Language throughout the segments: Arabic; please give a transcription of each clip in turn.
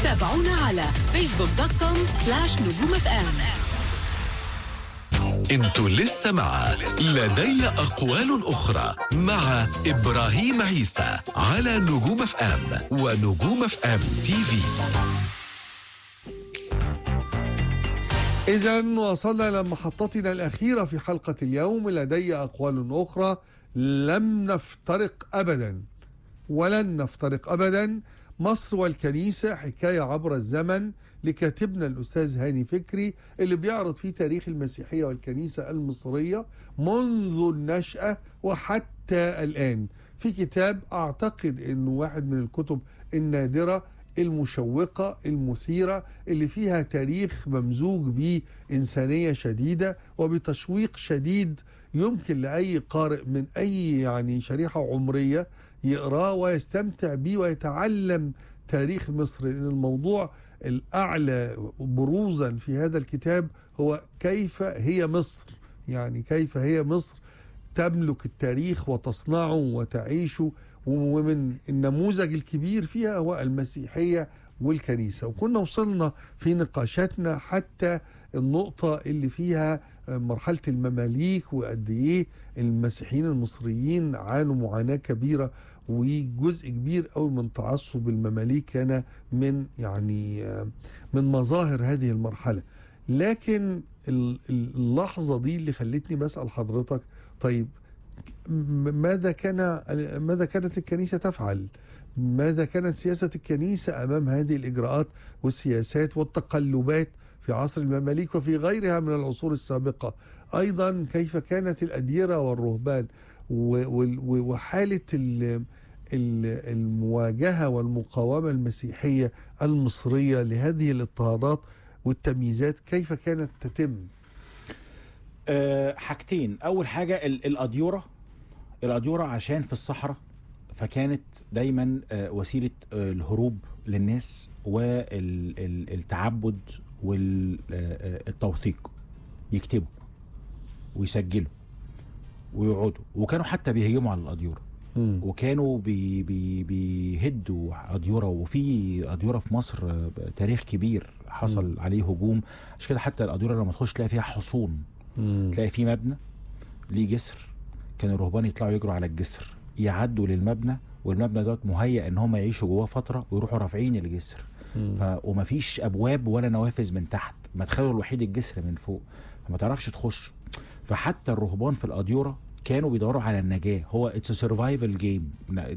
تابعونا على facebook.com/نجوم FM. انتوا لسه مع لدي أقوال أخرى مع إبراهيم عيسى على نجوم اف ام ونجوم اف ام تي في. إذا وصلنا إلى محطتنا الأخيرة في حلقة اليوم. لدي أقوال أخرى. لم نفترق أبدا ولن نفترق أبدا. مصر والكنيسة حكاية عبر الزمن لكاتبنا الأستاذ هاني فكري، اللي بيعرض فيه تاريخ المسيحية والكنيسة المصرية منذ النشأة وحتى الآن، في كتاب أعتقد أنه واحد من الكتب النادرة المشوقة المثيرة اللي فيها تاريخ ممزوج بإنسانية شديدة وبتشويق شديد، يمكن لأي قارئ من أي شريحة عمرية يقراه ويستمتع به ويتعلم تاريخ مصر. لأن الموضوع الأعلى بروزا في هذا الكتاب هو كيف هي مصر، كيف هي مصر تملك التاريخ وتصنعه وتعيشه، ومن النموذج الكبير فيها هو المسيحية والكنيسة. وكنا وصلنا في نقاشاتنا حتى النقطة اللي فيها مرحلة المماليك وقد ايه المسيحيين المصريين عانوا معاناة كبيرة، وجزء كبير قوي من تعصب المماليك كان من من مظاهر هذه المرحلة. لكن اللحظة دي اللي خلتني بسأل حضرتك، طيب ماذا كانت الكنيسة تفعل؟ ماذا كانت سياسة الكنيسة أمام هذه الإجراءات والسياسات والتقلبات في عصر المماليك وفي غيرها من العصور السابقة؟ أيضا كيف كانت الأديرة والرهبان وحالة المواجهة والمقاومة المسيحية المصرية لهذه الاضطهادات والتمييزات كيف كانت تتم؟ حاجتين. أول حاجة الأديرة عشان في الصحراء، فكانت دايما وسيلة الهروب للناس والتعبد والتوثيق، يكتبوا ويسجلوا ويقعدوا، وكانوا حتى بيهجموا على الأديرة، وكانوا بيهدوا أديرة. وفي أديرة في مصر تاريخ كبير حصل عليه هجوم، عشان كده حتى الأديرة لما تخش تلاقي فيها حصون، تلاقي فيه مبنى ليه جسر، كان الرهبان يطلعوا يجروا على الجسر يعدوا للمبنى، والمبنى دوت مهيأ ان هم يعيشوا جواه فتره ويروحوا رافعين الجسر، ومفيش ابواب ولا نوافذ من تحت، مدخله الوحيد الجسر من فوق، فما تعرفش تخش. فحتى الرهبان في الأديرة كانوا بيدوروا على النجاه، هو اتس سرفايفل جيم،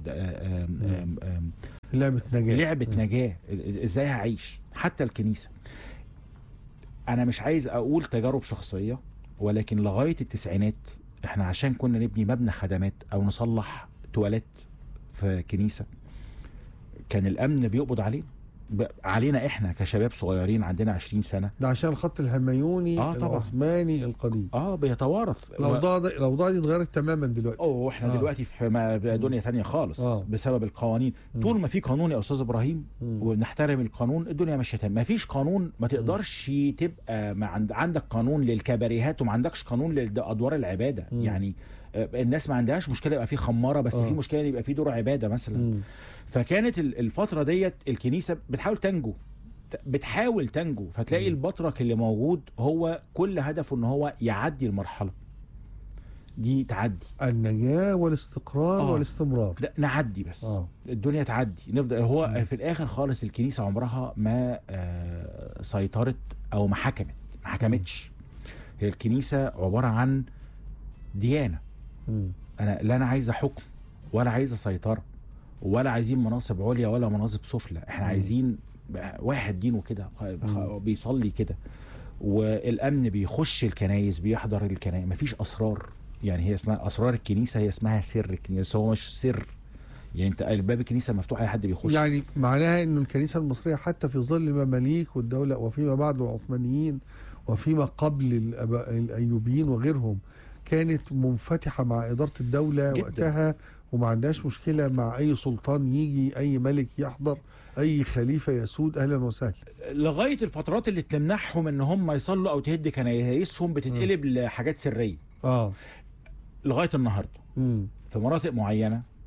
لعبه نجاه، ازاي هعيش. حتى الكنيسه، انا مش عايز اقول تجارب شخصيه، ولكن لغايه التسعينات احنا عشان كنا نبني مبنى خدمات او نصلح تواليت في كنيسه، كان الامن بيقبض علينا احنا كشباب صغيرين عندنا 20 سنه. ده عشان الخط الهميوني العثماني القديم بيتوارث. الاوضاع دي اتغيرت تماما دلوقتي. احنا دلوقتي في دنيا ثانيه خالص بسبب القوانين. طول ما في قانون يا استاذ ابراهيم ونحترم القانون، الدنيا ماشيه تمام. ما فيش قانون، ما تقدرش تبقى عندك قانون للكباريهات وما عندكش قانون لادوار العباده. يعني الناس ما عندهاش مشكله يبقى في خماره، بس في مشكله يبقى في دور عباده مثلا. فكانت الفتره ديت الكنيسه بتحاول تنجو. فتلاقي البطرك اللي موجود هو كل هدفه ان هو يعدي المرحله دي، تعدي النجاه والاستقرار والاستمرار، نعدي بس الدنيا تعدي، نفضل. هو في الاخر خالص الكنيسه عمرها ما سيطرت او ما حكمتش. هي الكنيسه عباره عن ديانه. انا عايزه حكم ولا عايزه سيطره، ولا عايزين مناصب عليا ولا مناصب سفلى. احنا عايزين واحد دينه كده بيصلي كده، والامن بيخش الكنايس، بيحضر الكنايس، مفيش اسرار. يعني هي اسمها اسرار الكنيسه، هي اسمها سر الكنيسه، هو مش سر. يعني انت باب الكنيسه مفتوح، اي حد بيخش. يعني معناها انه الكنيسه المصريه حتى في ظل المماليك والدوله وفيما بعد العثمانيين وفيما قبل الايوبيين وغيرهم كانت منفتحه مع اداره الدوله جداً. وقتها، وما عندهاش مشكله مع اي سلطان يجي، اي ملك يحضر، اي خليفه يسود، اهلا وسهلا. لغايه الفترات اللي تمنعهم ان هم يصلوا او تهد كنايسهم بتتقلب لحاجات سريه. لغايه النهارده في مناطق معينه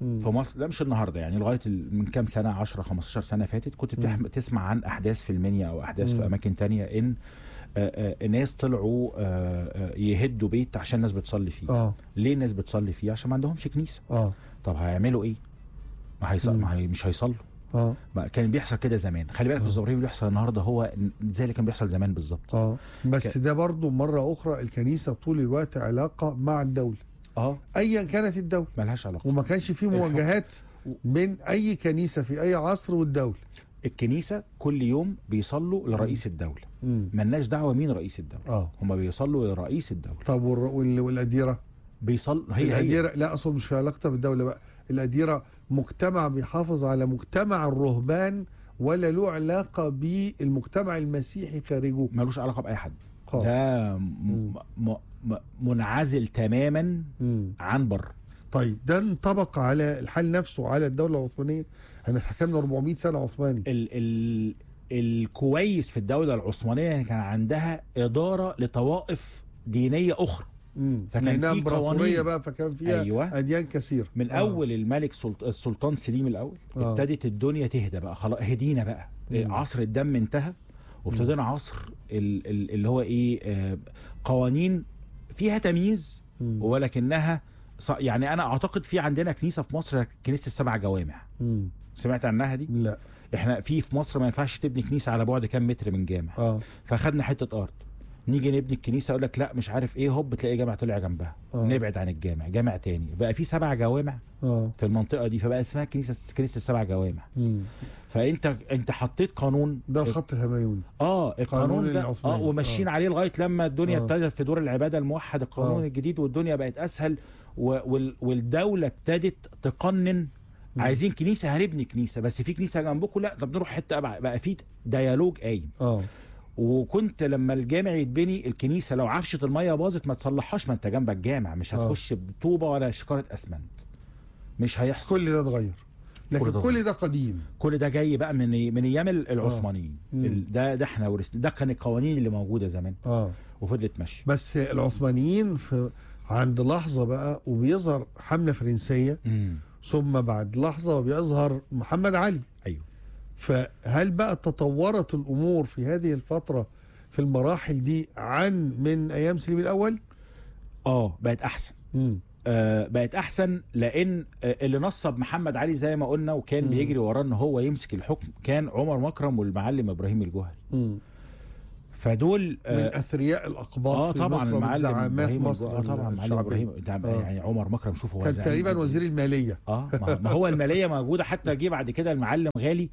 في مصر، لا مش النهارده يعني، لغايه من كام سنه 10 15 سنه فاتت كنت تسمع عن احداث في المنيا او احداث في اماكن تانية ان ناس طلعوا يهدوا بيت عشان الناس بتصلي فيه. ليه الناس بتصلي فيه؟ عشان ما عندهمش كنيسه. طب هيعملوا ايه؟ مش هيصلوا. كان بيحصل كده زمان. خلي بالك الظواهر اللي بيحصل النهارده هو زي اللي كان بيحصل زمان بالظبط. بس ده برضو مره اخرى الكنيسه طول الوقت علاقه مع الدوله. ايا كانت الدوله ملهاش علاقه، وما كانش فيه مواجهات بين اي كنيسه في اي عصر والدوله. الكنيسه كل يوم بيصلوا لرئيس الدوله، ملناش دعوه مين رئيس الدوله. هم بيصلوا لرئيس الدوله. طب والاديره بيصلوا الاديره لا اصلا مش في علاقتها بالدوله بقى. الاديره مجتمع بيحافظ على مجتمع الرهبان ولا له علاقه بالمجتمع المسيحي خارجه؟ ملوش علاقه باي حد. ده منعزل تماما عن بره. طيب ده انطبق على الحال نفسه على الدوله العثمانيه. احنا اتحكمنا 400 سنه عثماني. الكويس في الدوله العثمانيه كان عندها اداره لطوائف دينيه اخرى. فكان في امبراطوريه بقى، فكان فيها اديان كثير. من اول الملك السلطان سليم الاول ابتدت الدنيا تهدى بقى، خلاص هدينا بقى. عصر الدم انتهى وابتدينا عصر اللي هو ايه، قوانين فيها تمييز ولكنها يعني انا اعتقد في عندنا كنيسه في مصر، كنيسه السبع جوامع. سمعت عنها دي؟ لا. احنا في مصر ما ينفعش تبني كنيسه على بعد كام متر من جامع. فاخدنا حته ارض نيجي نبني الكنيسه، اقول لك لا مش عارف ايه، هوب تلاقي جامع طلع جنبها. نبعد عن الجامع، جامع تاني بقى في 7 جوامع في المنطقه دي، فبقى اسمها كنيسه السبع جوامع. فانت حطيت قانون، ده الخط الهميوني. القانون ده وماشيين عليه لغايه لما الدنيا ابتدت في دور العباده الموحد القانون الجديد، والدنيا بقت اسهل والدوله ابتدت تقنن. عايزين كنيسه هنبني كنيسه، بس في كنيسه جنبكم لا، طب نروح حته ابعد. بقى في ديالوج قايم. وكنت لما الجامع يتبني، الكنيسه لو عفشه الميه باظت ما تصلحهاش، ما انت جنبك جامع، مش هتخش بطوبه ولا شكاره اسمنت، مش هيحصل. كل ده اتغير، لكن كل ده قديم. كل ده جاي بقى من ايام العثمانيين. ده احنا ورثنا، ده كان القوانين اللي موجوده زمان. وفضلت ماشيه. بس العثمانيين عند لحظه بقى وبيظهر حمله فرنسيه، ثم بعد لحظه وبيظهر محمد علي. ايوه. فهل بقى تطورت الامور في هذه الفتره في المراحل دي من ايام سليم الاول؟ بقت احسن. بقت احسن لان اللي نصب محمد علي زي ما قلنا وكان بيجري وراه ان هو يمسك الحكم كان عمر مكرم والمعلم ابراهيم الجوهري. فدول من اثرياء الاقباط في مصر وزعامات مصر. طبعا المعلم ابراهيم يعني عمر مكرم، شوف هو كان تقريبا وزير الماليه. ما هو الماليه موجوده، حتى جه بعد كده المعلم غالي.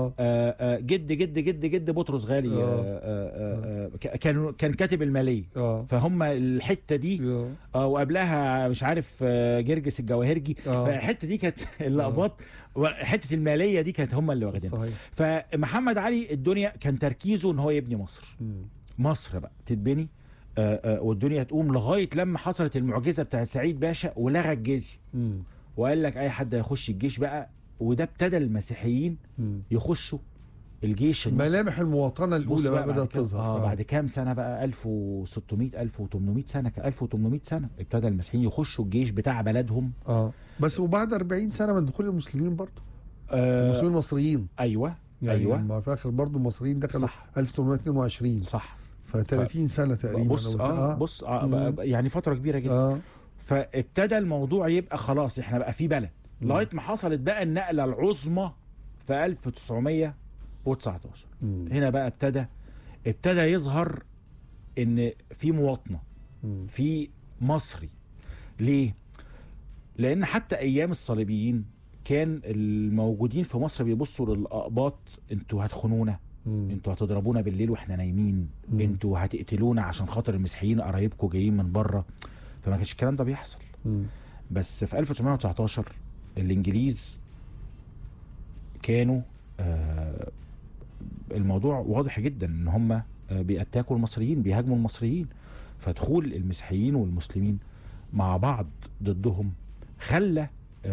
جد جد جد جد بطرس غالي. كان كاتب الماليه. فهم الحته دي. وقبلها مش عارف جرجس الجواهرجي. فالحته دي كانت اللقبات. حته الماليه دي كانت هم اللي واخدينها. فمحمد علي الدنيا كان تركيزه ان هو يبني مصر. مصر بقى تتبني والدنيا تقوم، لغايه لما حصلت المعجزه بتاعت سعيد باشا ولغى الجزيه. وقال لك اي حد هيخش الجيش بقى، وده ابتدى المسيحيين يخشوا الجيش المصري. ملامح المواطنه الاولى بقى بدات تظهر. بعد كام سنه بقى، 1600 1800 سنه 1800 سنه ابتدى المسيحيين يخشوا الجيش بتاع بلدهم. بس وبعد 40 سنه من دخول المسلمين برضه. المسلمين المصريين. ايوه. يعني في اخر برضه المصريين دخلوا 1822. صح. ف30 سنه تقريبا. بص يعني فتره كبيره جدا. فابتدى الموضوع يبقى خلاص احنا بقى في بلد، لغايه ما حصلت بقى النقله العظمى في 1919. هنا بقى ابتدى يظهر ان في مواطنه، في مصري. ليه؟ لان حتى ايام الصليبيين كان الموجودين في مصر بيبصوا للأقباط، انتوا هتخونونا، انتوا هتضربونا بالليل واحنا نايمين، انتوا هتقتلونا عشان خاطر المسيحيين قرايبكم جايين من بره. فما كانش الكلام ده بيحصل. بس في 1919 الانجليز كانوا الموضوع واضح جدا ان هم بيأتاكوا المصريين، بيهاجموا المصريين. فدخول المسيحيين والمسلمين مع بعض ضدهم خلى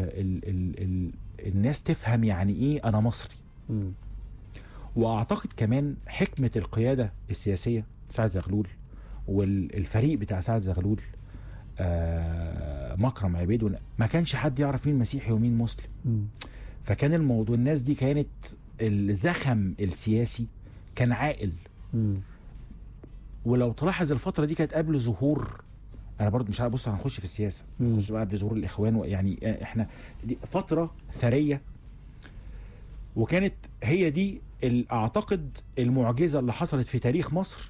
الناس تفهم يعني ايه انا مصري. واعتقد كمان حكمة القيادة السياسية سعد زغلول والفريق بتاع سعد زغلول مكرم عبيد ما كانش حد يعرف مين مسيحي ومين مسلم. فكان الموضوع الناس دي كانت الزخم السياسي كان عاقل. ولو تلاحظ الفتره دي كانت قبل ظهور، انا برضو مش عارف، بص هنخش في السياسه، هنخش بقى قبل ظهور الاخوان، يعني احنا دي فتره ثريه، وكانت هي دي اعتقد المعجزه اللي حصلت في تاريخ مصر.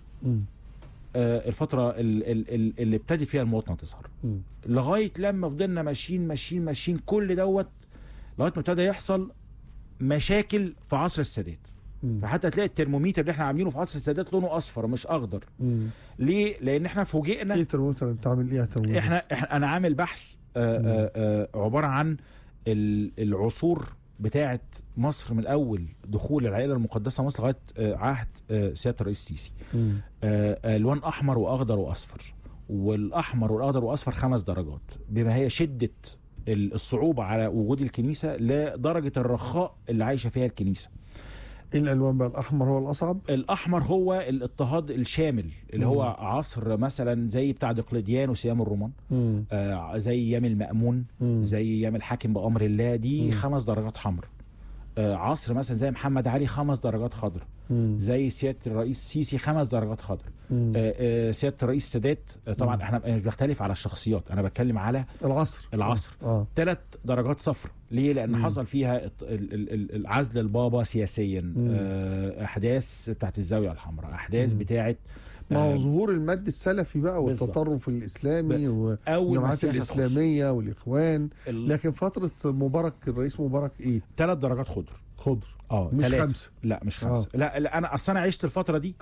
الفتره اللي ابتدت فيها المواطنه تظهر، لغايه لما فضلنا ماشيين كل دوت لغايه ما ابتدى يحصل مشاكل في عصر السادات. فحتى تلاقي الترمومتر اللي احنا عاملينه في عصر السادات لونه اصفر مش اخضر. ليه؟ لان احنا فوجئنا. ايه الترمومتر؟ انت عامل ايه الترمومتر؟ انا عامل بحث عباره عن العصور بتاعه مصر من اول دخول العائله المقدسه مصر لغايه عهد سياده الرئيس السيسي. الوان احمر واخضر واصفر، والاحمر والاخضر واصفر 5 درجات، بما هي شده الصعوبه على وجود الكنيسه لدرجه الرخاء اللي عايشه فيها الكنيسه. ايه الالوان بقى؟ الاحمر هو الاصعب؟ الاحمر هو الاضطهاد الشامل، اللي هو عصر مثلا زي بتاع دقلديانوس ايام الرومان، زي ايام المأمون، زي ايام الحاكم بأمر الله، دي 5 درجات حمر. عصر مثلا زي محمد علي 5 درجات خضر. زي سياده الرئيس السيسي 5 درجات خضر. سياده الرئيس السادات طبعا احنا مش بختلف على الشخصيات، انا بتكلم على العصر 3 درجات صفر. ليه؟ لان حصل فيها العزل البابا سياسيا، احداث بتاعت الزاويه الحمراء، احداث بتاعت ظهور المد السلفي بقى والتطرف الاسلامي والجماعات الاسلاميه والاخوان. لكن فتره مبارك، الرئيس مبارك، ايه؟ 3 درجات خضر. مش 5. لا مش 5. لا انا اصل انا عشت الفتره دي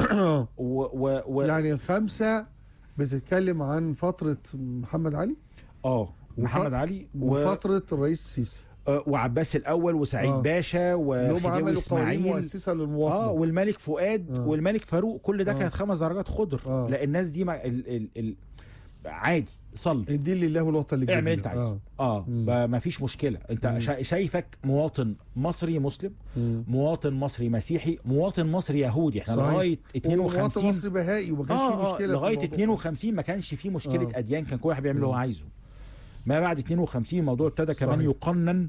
يعني ال5 بتتكلم عن فتره محمد علي، محمد علي وفتره الرئيس السيسي وعباس الاول وسعيد باشا وخديوي اسماعيل مؤسسه للمواطنه والملك فؤاد والملك فاروق. كل ده كانت 5 درجات خضر. لا الناس دي عادي، صلي الدين لله والوطن للجميع، اعمل انت عايزه. ما فيش مشكله. انت شايفك مواطن مصري مسلم، مواطن مصري مسيحي، مواطن مصري يهودي. احنا لغايه 52 مواطن مصري بهائي وما كانش فيه مشكله. لغايه 52 ما كانش فيه مشكله اديان، كان كل واحد بيعمل اللي هو عايزه. ما بعد 52 الموضوع ابتدى كمان يقنن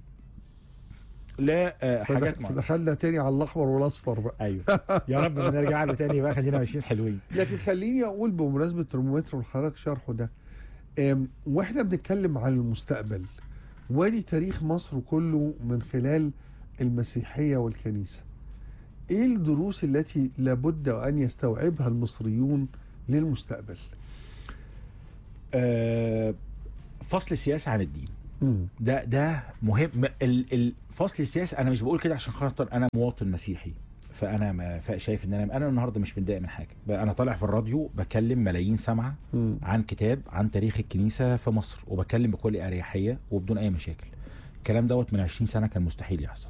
لحاجات فدخلنا تاني على الاحمر والاصفر بقى. ايوه يا رب ما نرجع له تاني بقى، خلينا ماشيين حلوين. لكن خليني اقول بمناسبه الترمومتر والحضرتك شرحه ده، واحنا بنتكلم عن المستقبل، وادي تاريخ مصر كله من خلال المسيحيه والكنيسه، ايه الدروس التي لابد ان يستوعبها المصريون للمستقبل؟ فصل السياسه عن الدين. ده مهم. فصل السياسه، انا مش بقول كده عشان خاطر انا مواطن مسيحي فانا شايف ان انا النهارده مش متضايق من حاجه. انا طالع في الراديو بكلم ملايين سمعه عن كتاب عن تاريخ الكنيسه في مصر، وبكلم بكل اريحيه وبدون اي مشاكل. الكلام دوت من 20 سنه كان مستحيل يحصل.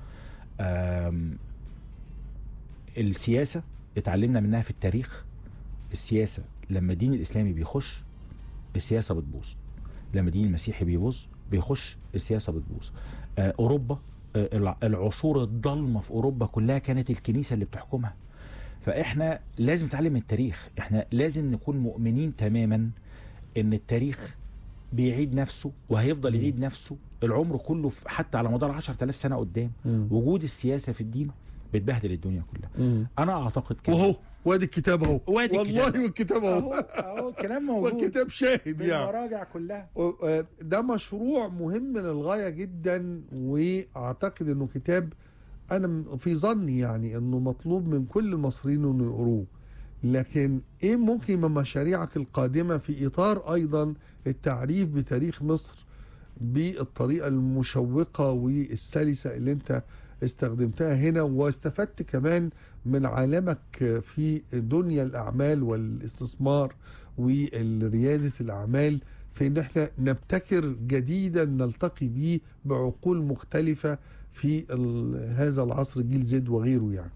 السياسه اتعلمنا منها في التاريخ. السياسه لما الدين الاسلامي بيخش السياسه بتبوظ، لما الدين المسيحي بيخش السياسه بتبوظ. اوروبا، العصور الضلمه في اوروبا كلها كانت الكنيسه اللي بتحكمها. فاحنا لازم نتعلم من التاريخ، احنا لازم نكون مؤمنين تماما ان التاريخ بيعيد نفسه وهيفضل يعيد نفسه العمر كله، حتى على مدار 10,000 سنه قدام. وجود السياسه في الدين بتبهدل الدنيا كلها. انا اعتقد كده. وهو وادي الكتاب اهو، والله والكتاب اهو الكلام موجود والكتاب شاهد يعني المراجع كلها. ده مشروع مهم للغايه جدا، واعتقد انه كتاب انا في ظني يعني انه مطلوب من كل المصريين انه يقروه. لكن ايه ممكن من مشاريعك القادمه في اطار ايضا التعريف بتاريخ مصر بالطريقه المشوقه والسلسه اللي انت استخدمتها هنا، واستفدت كمان من عالمك في دنيا الأعمال والاستثمار وريادة الأعمال، في ان احنا نبتكر جديدا نلتقي به بعقول مختلفة في هذا العصر، جيل زد وغيره يعني.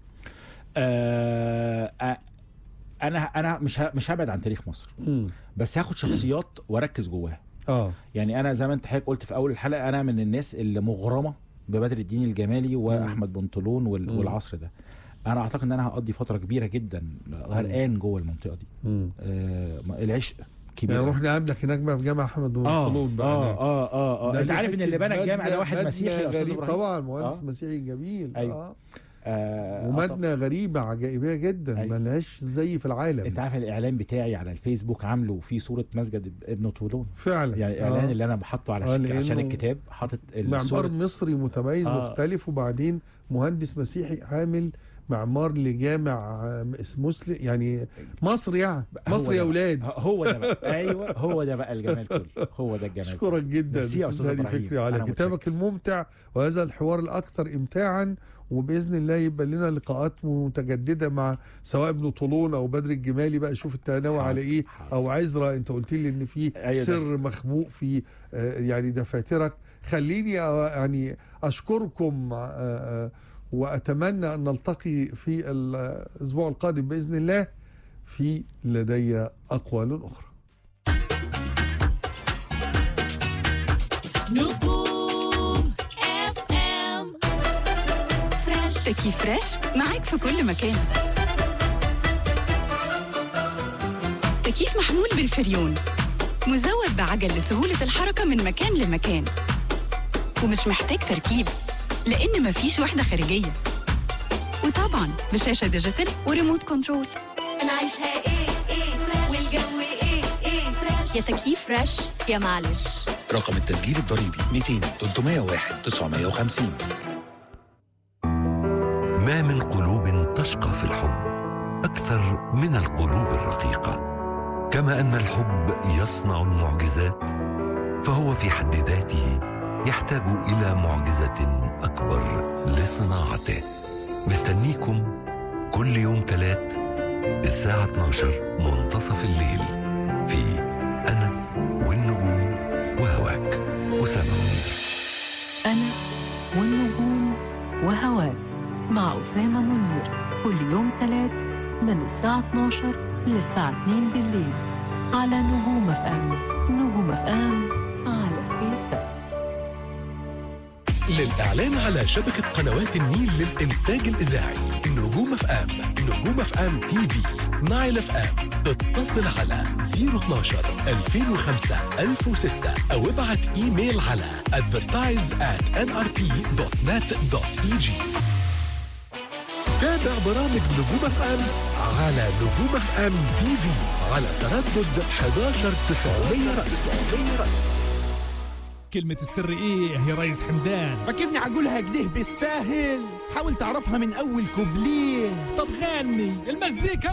انا مش هبعد عن تاريخ مصر، بس هاخد شخصيات واركز جواها. يعني انا زي ما انت حضرتك قلت في اول الحلقة، انا من الناس اللي مغرمة ببدر الدين الجمالي واحمد بنطلون والعصر ده. انا اعتقد ان انا هقضي فتره كبيره جدا غرقان جوه المنطقه دي. العشق كبير. يعني نروح نقابلك هناك بقى في جامع احمد بن طولون بقى. انت عارف ان اللي بنى الجامع ده واحد مسيحي يا استاذ ابراهيم؟ طبعا مهندس مسيحي جميل. أيوة. ومدنة غريبة عجائبية جدا. أيوة. ملهاش زي في العالم. انت عارف الاعلان بتاعي على الفيسبوك عامله فيه صورة مسجد ابن طولون فعلا. يعني الاعلان اللي انا بحطه على عشان الكتاب حاطط معمار مصري متميز مختلف، وبعدين مهندس مسيحي عامل معمار لجامع مسلم يعني مصر، يعني مصر يا اولاد. هو ده بقى. ايوه هو ده بقى الجمال كله، هو ده الجمال. اشكرك جدا استاذ هادي فكري على كتابك الممتع وهذا الحوار الاكثر امتاعا، وباذن الله يبقى لنا لقاءات متجدده مع سواء ابن طولون او بدر الجمالي بقى. شوف انت ناوي على ايه، او عزرا انت قلت لي ان في سر مخبوء في يعني دفاترك. خليني يعني اشكركم وأتمنى أن نلتقي في الأسبوع القادم بإذن الله في لدي أقوال أخرى. نجوم FM فريش. تكييف فريش معاك في كل مكان. تكييف محمول بالفريون مزود بعجل لسهولة الحركة من مكان لمكان، ومش محتاج تركيب لأن مفيش وحدة خارجية، وطبعا بشاشة ديجيتال وريموت كنترول. نعيشها ايه فريش، والجو ايه فريش. يا تكييف فريش يا معلش. رقم التسجيل الضريبي 200 301 950. ما من قلوب تشقى في الحب أكثر من القلوب الرقيقة. كما أن الحب يصنع المعجزات، فهو في حد ذاته يحتاج إلى معجزة أكبر لصناعته. مستنيكم كل يوم 3 الساعة 12 منتصف الليل في أنا والنجوم وهواك. أسامة منير. أنا والنجوم وهواك مع أسامة منير كل يوم 3 من الساعة 12 للساعة 2 بالليل على نجوم FM. نجوم FM على كيفك. للإعلان على شبكة قنوات النيل للإنتاج الإذاعي نجوم FM، نجوم FM TV، نايل FM، اتصل على 012 2005 1006 أو ابعت إيميل على advertise@nrp.net.eg. تابع برامج نجوم FM على نجوم FM TV على تردد 11900 رأس. كلمة السر ايه يا ريس حمدان؟ فاكرني عقولها كده بالساهل؟ حاول تعرفها من اول كوبليه. طب غني المزيكا.